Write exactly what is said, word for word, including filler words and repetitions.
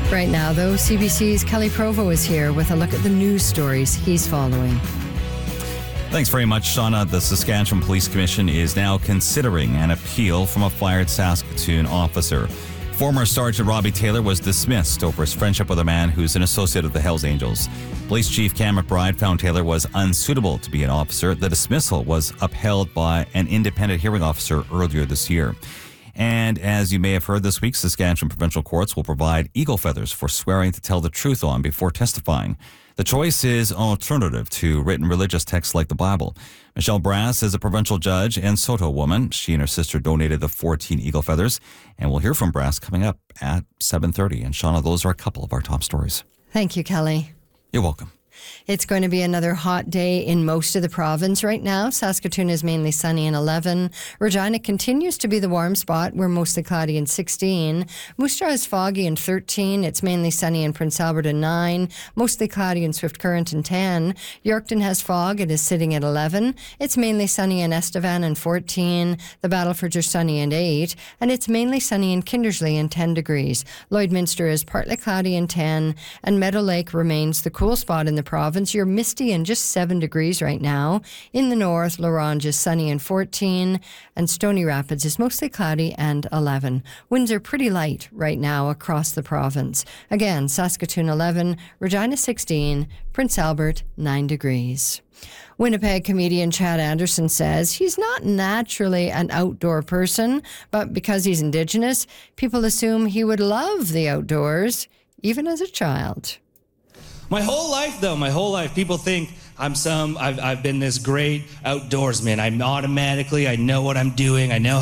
Right now, though, C B C's Kelly Provo is here with a look at the news stories he's following. Thanks very much, Shauna. The Saskatchewan Police Commission is now considering an appeal from a fired Saskatoon officer. Former Sergeant Robbie Taylor was dismissed over his friendship with a man who's an associate of the Hells Angels. Police Chief Cam McBride found Taylor was unsuitable to be an officer. The dismissal was upheld by an independent hearing officer earlier this year. And as you may have heard this week, Saskatchewan provincial courts will provide eagle feathers for swearing to tell the truth on before testifying. The choice is an alternative to written religious texts like the Bible. Michelle Brass is a provincial judge and Soto woman. She and her sister donated the fourteen eagle feathers, and we'll hear from Brass coming up at seven thirty. And Shauna, those are a couple of our top stories. Thank you, Kelly. You're welcome. It's going to be another hot day in most of the province right now. Saskatoon is mainly sunny and eleven. Regina continues to be the warm spot. We're mostly cloudy and sixteen. Moose Jaw is foggy and thirteen. It's mainly sunny in Prince Albert and nine. Mostly cloudy in Swift Current and ten. Yorkton has fog. It is sitting at eleven. It's mainly sunny in Estevan and fourteen. The Battleford are sunny and eight. And it's mainly sunny in Kindersley and ten degrees. Lloydminster is partly cloudy and ten. And Meadow Lake remains the cool spot in the province. You're misty and just seven degrees right now. In the north, La Ronge is sunny and fourteen, and Stony Rapids is mostly cloudy and eleven. Winds are pretty light right now across the province. Again, Saskatoon eleven, Regina sixteen, Prince Albert nine degrees. Winnipeg comedian Chad Anderson says he's not naturally an outdoor person, but because he's Indigenous, people assume he would love the outdoors, even as a child. My whole life, though, my whole life, people think I'm some, I've, I've been this great outdoorsman. I'm automatically, I know what I'm doing. I know